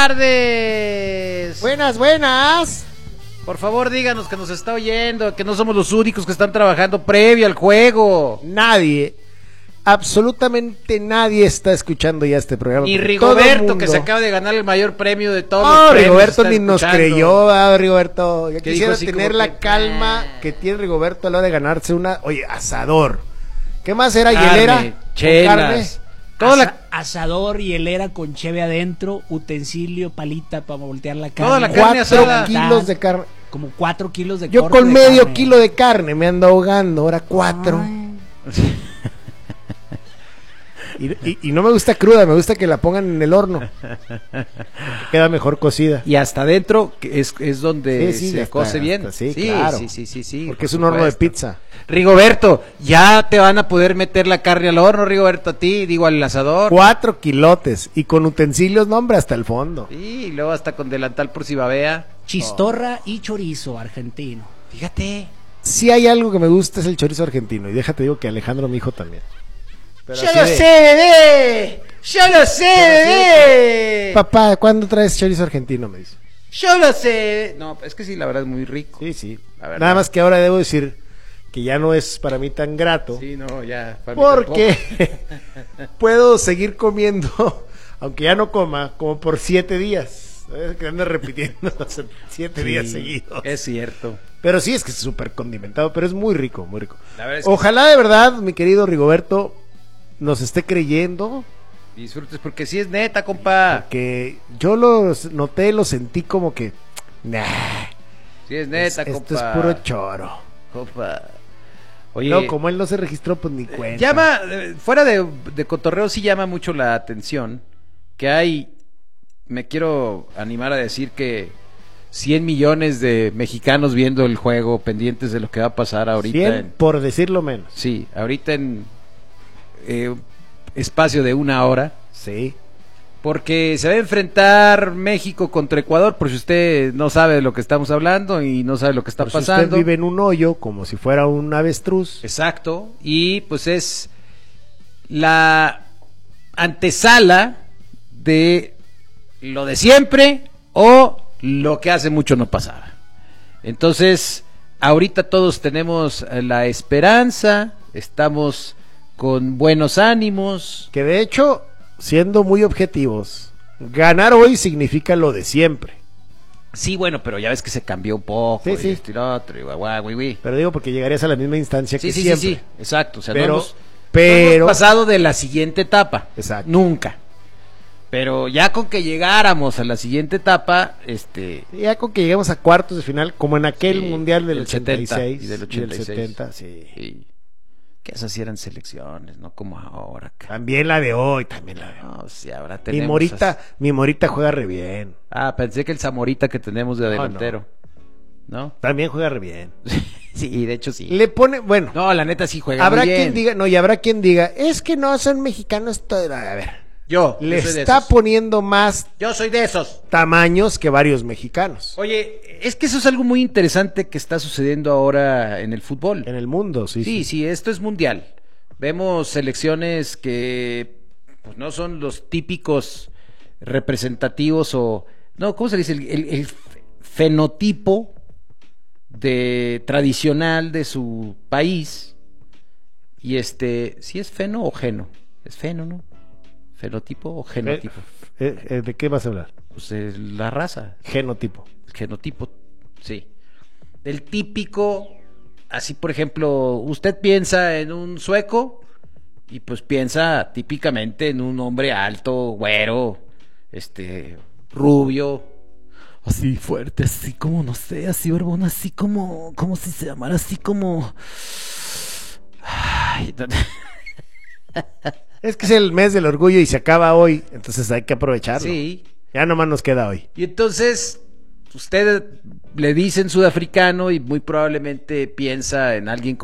tardes. Buenas, buenas. Por favor, díganos que nos está oyendo, que no somos los únicos que están trabajando previo al juego. Nadie, absolutamente nadie está escuchando ya este programa. Ni Rigoberto, que se acaba de ganar el mayor premio de todos los No, premios, Rigoberto está ni nos escuchando. creyó, Rigoberto. Yo quisiera dijo así tener como la que, calma que tiene Rigoberto a la hora de ganarse una, oye, asador. ¿Qué más era? Carne, Hielera, con chelas. carne. Asador, hielera con cheve adentro, utensilio, palita para voltear la carne. Toda la carne 4 asada. kilos de carne. Como 4 kilos de Yo corte con de medio carne. kilo de carne me ando ahogando, ahora 4. Y no me gusta cruda, me gusta que la pongan en el horno. Queda mejor cocida. Y hasta adentro que es donde Sí, se hasta- cose bien. hasta sí, claro. Sí, Porque por es un horno de supuesto. pizza. Rigoberto, ya te van a poder meter la carne al horno, Rigoberto, a ti, digo, al asador. 4 kilotes y con utensilios, no hombre, hasta el fondo. Sí, y luego hasta con delantal por si babea. Chistorra y chorizo argentino. Fíjate. Si hay algo que me gusta es el chorizo argentino. Y déjate digo que Alejandro, mi hijo, también. Pero ¡Yo así lo de, sé, bebé! ¡Yo lo sé, bebé! Papá, ¿cuándo traes chorizo argentino? Me dice. ¡Yo lo sé! No, es que sí, la verdad es muy rico. Sí. La verdad. Nada más que ahora debo decir que ya no es para mí tan grato. Sí, no, ya. para mí Porque puedo seguir comiendo, aunque ya no coma, como por 7 días. ¿Sabes? Que ando repitiendo 7 días Sí, seguidos. es cierto. Pero sí, es que es súper condimentado, pero es muy rico, muy rico. La verdad es que Ojalá de verdad, mi querido Rigoberto, nos esté creyendo, disfrutes porque sí es neta, compa. que yo lo noté, lo sentí como que, nah, Sí es neta, compa. esto es puro choro. Compa. Oye, No, como él no se registró, pues ni cuenta. llama, fuera de cotorreo, sí llama mucho la atención que hay, me quiero animar a decir que 100 millones de mexicanos viendo el juego, pendientes de lo que va a pasar ahorita. 100, por decirlo menos. Sí, ahorita en espacio de 1 hora, Sí. porque se va a enfrentar México contra Ecuador, por si usted no sabe de lo que estamos hablando y no sabe lo que está Por si pasando. usted vive en un hoyo como si fuera un avestruz. Exacto, y pues es la antesala de lo de siempre o lo que hace mucho no pasaba. Entonces, ahorita todos tenemos la esperanza, estamos con buenos ánimos. Que de hecho, siendo muy objetivos, ganar hoy significa lo de siempre. Sí, bueno, pero ya ves que se cambió un poco, Sí, y sí. esto y lo otro, y guau, guau, güey, güey. Pero digo porque llegarías a la misma instancia Sí, que sí, siempre. sí, exacto. O sea, Pero- no hemos pero- pasado de la siguiente etapa. Exacto. Nunca. Pero ya con que llegáramos a la siguiente etapa, Ya con que lleguemos a cuartos de final, como en aquel Sí, mundial del del 70 86 y del 86. 70, sí. sí, que esas sí eran selecciones, no como ahora. También la de hoy, también la de hoy. No, sí, ahora Mi tenemos Morita juega re bien. pensé que el Zamorita que tenemos de delantero. ¿No? También juega re bien. Sí, de hecho sí. Le pone, bueno, No, la neta sí juega habrá muy bien. quien diga, no, y habrá quien diga, es que no son mexicanos todos. A ver, Yo le soy de está esos. poniendo más Yo soy de esos. tamaños que varios mexicanos Oye, es que eso es algo muy interesante que está sucediendo ahora en el fútbol. en el mundo, sí. Sí, esto es mundial. Vemos selecciones que pues, no son los típicos representativos o... No, ¿cómo se dice? El fenotipo tradicional de su país. Y ¿sí es feno o geno? Es feno, ¿no? ¿Fenotipo o genotipo? ¿De qué vas a hablar? Pues la raza. Genotipo. Genotipo, sí. Del típico, así por ejemplo, usted piensa en un sueco y pues piensa típicamente en un hombre alto, güero, rubio, así fuerte, así como, no sé, así barbón, así como si se llamara, así como... Ay, Es que es el mes del orgullo y se acaba hoy, entonces hay que aprovecharlo. sí. Ya nomás nos queda hoy. Y entonces, usted le dicen sudafricano y muy probablemente piensa en alguien